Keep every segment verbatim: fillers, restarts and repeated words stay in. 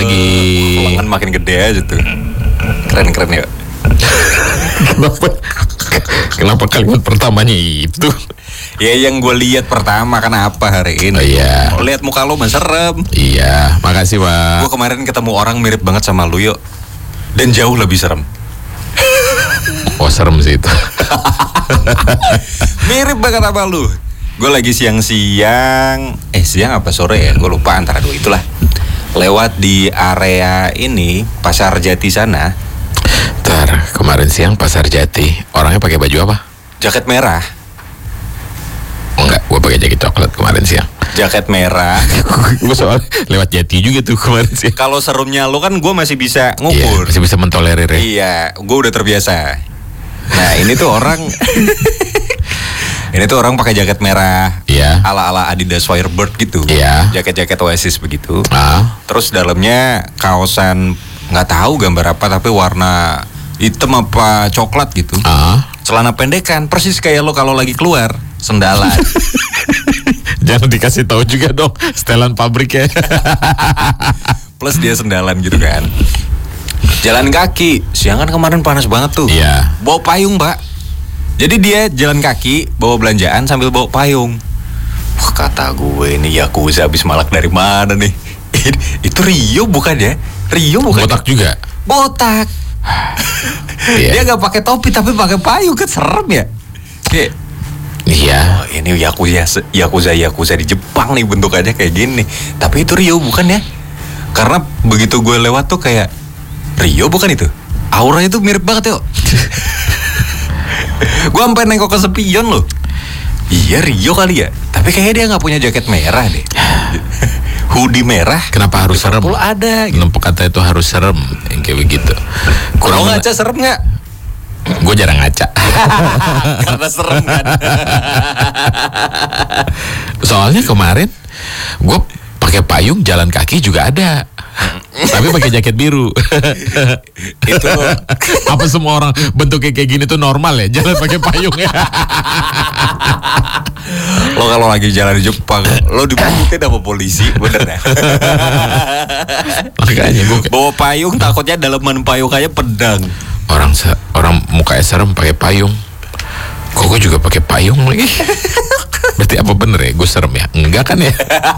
lagi. Lengan makin gede aja tuh. Keren-keren ya. Kenapa? Kenapa kalimat pertamanya itu? Ya yang gue lihat pertama kan apa hari ini? Oh iya. Oh, lihat muka lo mas serem. Iya, makasih Pak. Gue kemarin ketemu orang mirip banget sama lu yuk. Dan jauh lebih serem. Oh serem sih itu. Mirip banget sama lu. Gue lagi siang-siang, eh siang apa sore ya? Gue lupa antara dua itulah. Lewat di area ini Pasar Jati sana. Ntar kemarin siang Pasar Jati, orangnya pakai baju apa? Jaket merah. Oh, enggak, gue pakai jaket coklat kemarin siang. Jaket merah. Gue soal lewat Jati juga tuh kemarin siang. Kalau serumnya lu kan gue masih bisa ngukur. Iya, masih bisa mentolerir ya. Iya, gue udah terbiasa. Nah ini tuh orang, ini tuh orang pakai jaket merah, Iya. ala-ala Adidas Firebird gitu. Iya. Jaket-jaket Oasis begitu. Ah. Terus dalamnya kaosan nggak tahu gambar apa tapi warna hitam apa coklat gitu. Ah. Celana pendekan, persis kayak lo kalau lagi keluar, sendalan. Jangan dikasih tahu juga dong setelan pabriknya. Plus dia sendalan gitu kan. Jalan kaki, siang kan kemarin panas banget tuh. Iya. Bawa payung, Mbak. Jadi dia jalan kaki, bawa belanjaan sambil bawa payung. Wah, kata gue ini Yakuza habis malak dari mana nih? Itu Rio bukan ya? Rio bukan? Botak juga. Botak. Iya. Dia nggak pakai topi tapi pakai payung, kan serem ya? Kayak, Iya. oh, ini Yakuza, Yakuza, Yakuza di Jepang nih bentukannya kayak gini. Tapi itu Rio bukan ya? Karena begitu gue lewat tuh kayak Rio bukan itu? Auranya tuh mirip banget yuk. Gue sampai nengok ke spion loh. Iya Rio kali ya. Tapi kayaknya dia nggak punya jaket merah deh. Hoodie merah. Kenapa harus serem? Liverpool ada. Gitu. Kenapa kata itu harus serem? Yang kayak begitu. Kalau ngaca serem nggak? Gue jarang ngaca. Karena serem kan. Soalnya kemarin gue pakai payung jalan kaki juga ada. Tapi pakai jaket biru. Itu apa semua orang bentuknya kayak gini tuh normal ya? Jalan pakai payung ya. Lo kalau lagi jalan di Jepang, lo dipungutin sama polisi, bener ya? Makanya gue bawa payung, takutnya dalaman payung kayak pedang. orang se- orang mukanya serem pakai payung. Kok gue juga pakai payung lagi? Berarti apa bener ya? Gue serem ya? Enggak kan ya?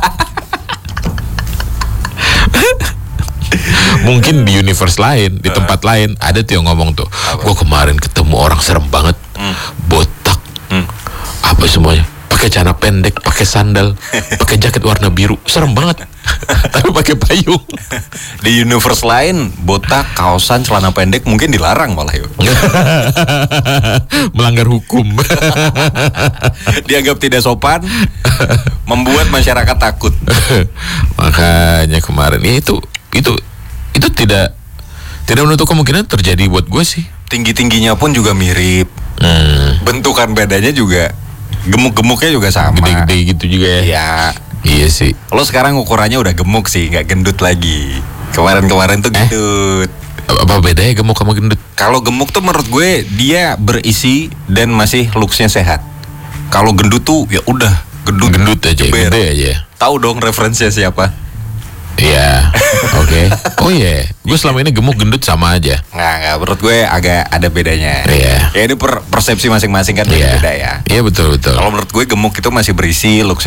Mungkin di universe lain, di tempat lain ada tuh yang ngomong tuh. Gue kemarin ketemu orang serem banget, Hmm. botak, Hmm. apa semuanya, pakai celana pendek, pakai sandal, pakai jaket warna biru, serem banget. Tapi pakai payung. Di universe lain, botak, kaosan, celana pendek mungkin dilarang malah yuk. Melanggar hukum. Dianggap tidak sopan, membuat masyarakat takut. Makanya kemarin ya itu itu itu tidak tidak menutup kemungkinan terjadi buat gue sih. Tinggi-tingginya pun juga mirip. Hmm. Bentukan badannya juga, gemuk-gemuknya juga sama. Gede-gede gitu juga ya. Iya. Iya sih. Lo sekarang ukurannya udah gemuk sih, nggak gendut lagi. Kemarin-kemarin tuh Eh? gendut. Apa bedanya gemuk sama gendut? Kalau gemuk tuh menurut gue dia berisi dan masih looksnya sehat. Kalau gendut tuh ya udah gendut. Gendut aja, Jeber. gede aja. Tahu dong referensinya siapa? Iya. Oke. Oh iya, gue selama ini gemuk gendut sama aja. Nggak, nggak. Menurut gue agak ada bedanya. Iya. Ya ini per- persepsi masing-masing kan Iya. beda ya. Iya betul betul. Kalau menurut gue gemuk itu masih berisi, looks